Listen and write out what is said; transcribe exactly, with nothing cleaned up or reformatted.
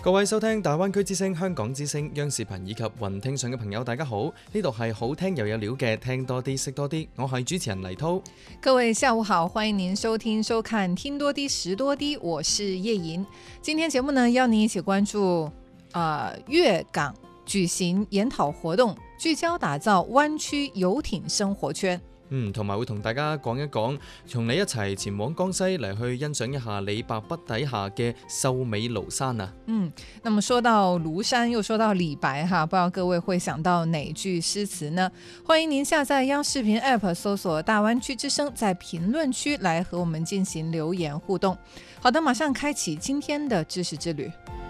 各位收聽大灣區之聲、香港之聲、央視頻以及雲聽上嘅朋友，大家好，呢度係好聽又有料嘅聽多啲識多啲，我係主持人黎濤。 各位下午好，歡迎您收聽收看聽多啲識多啲，我是葉瑩。今天節目呢，邀您一起關注呃粵港舉行研討活動，聚焦打造灣區遊艇生活圈。 嗯，同埋會同大家講一講，同你一齊前往江西嚟去欣賞一下李白筆底下嘅秀美廬山啊。 嗯，那麼說到廬山，又說到李白哈，不知道各位會想到哪句詩詞呢？歡迎您下載央視頻 App， 搜索大灣區之聲，在評論區來和我們進行留言互動。好的，馬上開啟今天的知識之旅。